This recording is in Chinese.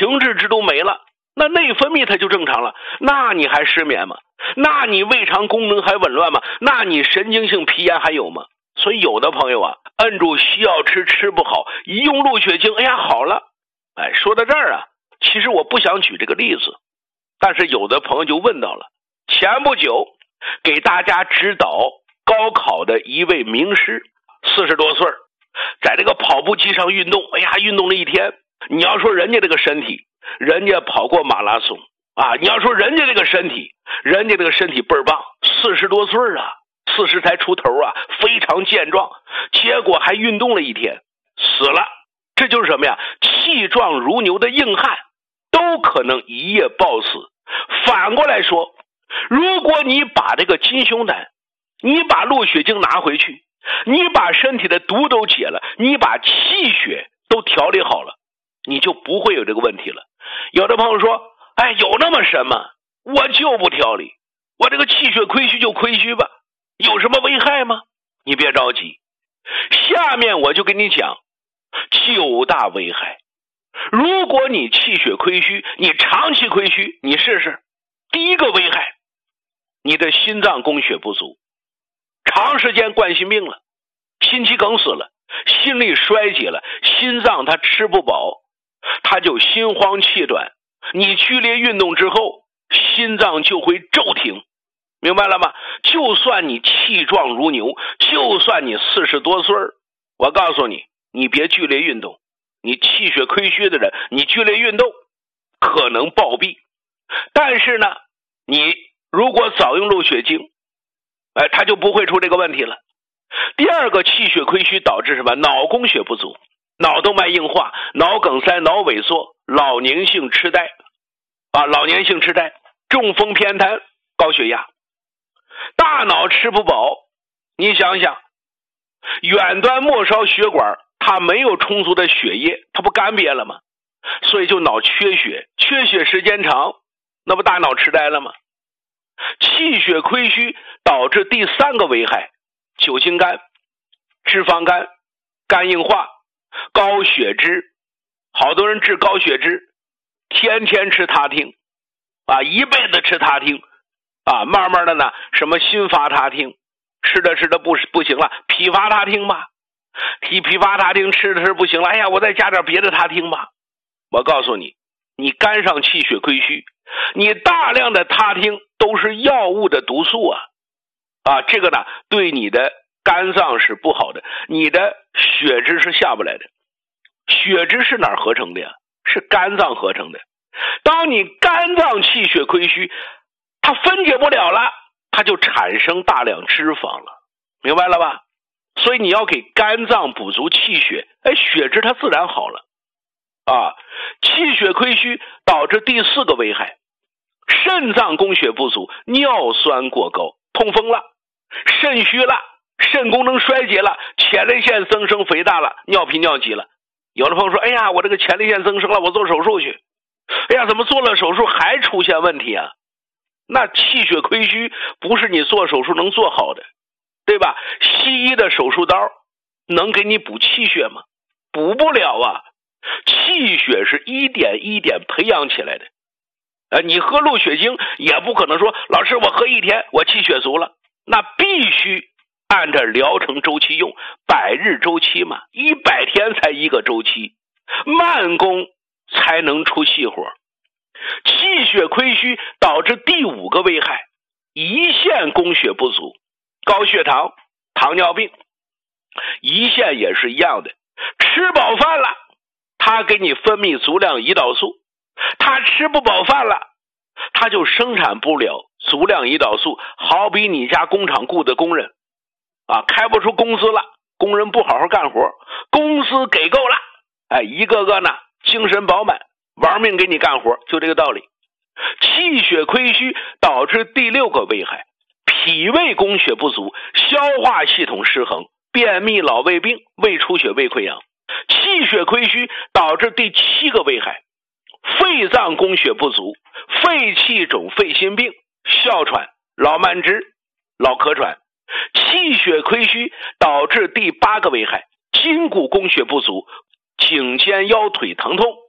停滞质都没了，那内分泌它就正常了，那你还失眠吗？那你胃肠功能还紊乱吗？那你神经性皮炎还有吗？所以有的朋友啊，摁住西药吃不好，一用鹿血精，哎呀好了。说到这儿啊，其实我不想举这个例子，但是有的朋友就问到了，前不久给大家指导高考的一位名师，40多岁，在这个跑步机上运动，哎呀运动了一天，你要说人家这个身体，人家跑过马拉松啊，你要说人家这个身体倍儿棒，40多岁啊，40才出头啊，非常健壮，结果还运动了一天，死了。这就是什么呀？气壮如牛的硬汉都可能一夜暴死。反过来说，如果你把这个金熊胆，你把鹿血精拿回去，你把身体的毒都解了，你把气血都调理好了，你就不会有这个问题了。有的朋友说，有那么什么？我就不调理，我这个气血亏虚就亏虚吧，有什么危害吗？你别着急，下面我就跟你讲9大危害。如果你气血亏虚，你长期亏虚，你试试。第一个危害，你的心脏供血不足，长时间冠心病了，心肌梗死了，心力衰竭了，心脏它吃不饱，它就心慌气短，你剧烈运动之后，心脏就会骤停，明白了吗？就算你气壮如牛，就算你40多岁，我告诉你，你别剧烈运动，你气血亏虚的人，你剧烈运动可能暴毙。但是呢，你如果早用鹿血精，它就不会出这个问题了。第二个，气血亏虚导致什么？脑供血不足，脑动脉硬化，脑梗塞，脑萎缩，老年性痴呆中风偏瘫，高血压。大脑吃不饱，你想想，远端末梢血管它没有充足的血液，它不干瘪了吗？所以就脑缺血，缺血时间长，那不大脑痴呆了吗？气血亏虚导致第3个危害，酒精肝、脂肪肝、肝硬化、高血脂。好多人治高血脂，天天吃他汀一辈子吃他汀慢慢的呢，什么新发他汀，吃着不行了，匹发他汀吧，匹发他汀吃着不行了，我再加点别的他汀吧。我告诉你，你肝上气血亏虚，你大量的他汀都是药物的毒素这个呢对你的肝脏是不好的，你的血脂是下不来的。血脂是哪儿合成的呀？是肝脏合成的。当你肝脏气血亏虚，它分解不了了，它就产生大量脂肪了，明白了吧？所以你要给肝脏补足气血，血脂它自然好了气血亏虚导致第4个危害，肾脏供血不足，尿酸过高，痛风了，肾虚了，肾功能衰竭了，前列腺增生肥大了，尿频尿急了。有的朋友说，我这个前列腺增生了，我做手术去。怎么做了手术还出现问题啊？那气血亏虚不是你做手术能做好的，对吧？西医的手术刀能给你补气血吗？补不了气血是一点一点培养起来的。你喝鹿血精也不可能说，老师我喝1天我气血足了，那必须按照疗程周期用，100日周期嘛，100天才一个周期，慢工才能出细活。气血亏虚导致第5个危害，胰腺供血不足，高血糖、糖尿病。胰腺也是一样的，吃饱饭了，它给你分泌足量胰岛素，它吃不饱饭了，它就生产不了足量胰岛素。好比你家工厂雇的工人开不出工资了，工人不好好干活，工资给够了，一个个呢精神饱满，玩命给你干活，就这个道理。气血亏虚导致第6个危害，脾胃供血不足，消化系统失衡，便秘、老胃病、胃出血、胃溃疡。气血亏虚导致第7个危害，肺脏供血不足，肺气肿、肺心病、哮喘、老慢支、老咳喘。气血亏虚导致第8个危害，筋骨供血不足，颈肩腰腿疼痛，